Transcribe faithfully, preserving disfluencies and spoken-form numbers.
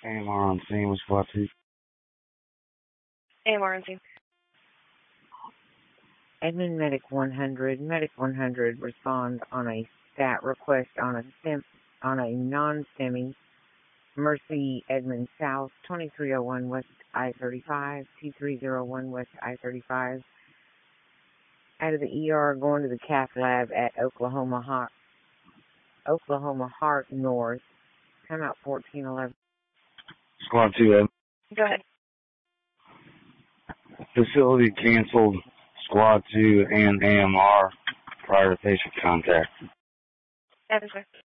A M R on scene with squad two. A M R on scene. Admin Medic one hundred. Medic one hundred responds on a stat request on a stem, on a non-STEMI. Mercy Edmond South, twenty-three oh one West I thirty-five, two three oh one West I thirty-five. Out of the E R, going to the cath lab at Oklahoma Heart, Oklahoma Heart North. Come out fourteen eleven. Squad two, Ed. Go ahead. Facility canceled Squad two and A M R prior to patient contact. Evan, sir.